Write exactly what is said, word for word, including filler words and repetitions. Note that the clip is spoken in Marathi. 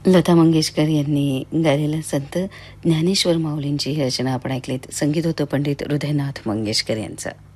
लता मंगेशकर यांनी गायलेलं संत ज्ञानेश्वर माऊलींची ही रचना आपण ऐकलीत. संगीत होतं पंडित हृदयनाथ मंगेशकर यांचं.